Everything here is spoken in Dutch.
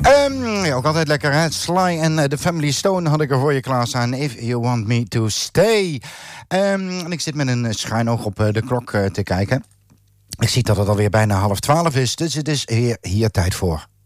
Ja, ook altijd lekker, hè? Sly en The Family Stone had ik er voor je klaarstaan. If You Want Me To Stay. En ik zit met een schuin oog op de klok te kijken. Ik zie dat het alweer bijna 11:30 is, dus het is hier tijd voor